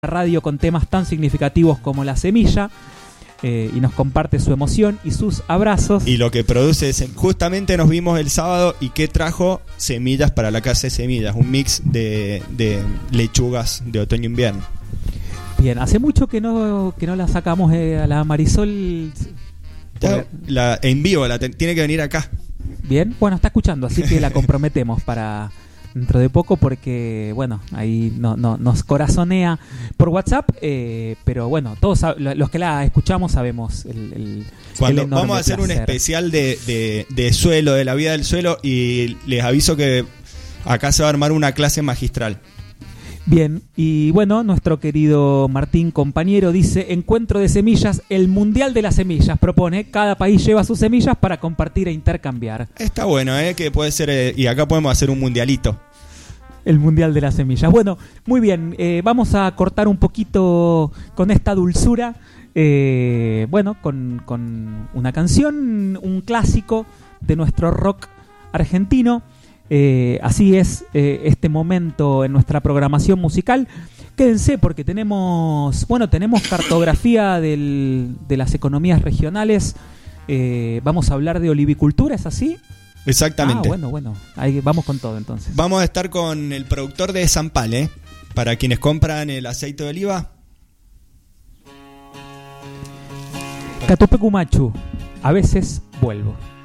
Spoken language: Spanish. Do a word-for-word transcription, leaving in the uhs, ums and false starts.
radio con temas tan significativos como La Semilla, eh, y nos comparte su emoción y sus abrazos. Y lo que produce es, justamente nos vimos el sábado y que trajo semillas para la casa de semillas, un mix de, de lechugas de otoño-invierno. Bien, hace mucho que no que no la sacamos eh, a la Marisol. Ya, la, en vivo, la te, tiene que venir acá. Bien, bueno, está escuchando, así que la comprometemos para dentro de poco porque, bueno, ahí no, no, nos corazonea por WhatsApp, eh, pero bueno, todos los que la escuchamos sabemos el, el Cuando el vamos a hacer placer. un especial de, de, de suelo, de la vida del suelo, y les aviso que acá se va a armar una clase magistral. Bien, y bueno, nuestro querido Martín compañero dice: encuentro de semillas, el Mundial de las Semillas propone, cada país lleva sus semillas para compartir e intercambiar. Está bueno, ¿eh? Que puede ser, eh, y acá podemos hacer un mundialito. El Mundial de las Semillas. Bueno, muy bien, eh, vamos a cortar un poquito con esta dulzura, eh, bueno, con, con una canción, un clásico de nuestro rock argentino. Eh, así es eh, este momento en nuestra programación musical. Quédense porque tenemos, bueno, tenemos cartografía del, de las economías regionales. Eh, vamos a hablar de olivicultura, ¿es así? Exactamente. Ah, bueno, bueno, ahí vamos con todo entonces. Vamos a estar con el productor de Zampal, ¿eh? Para quienes compran el aceite de oliva. Catupecu Machu, a veces vuelvo.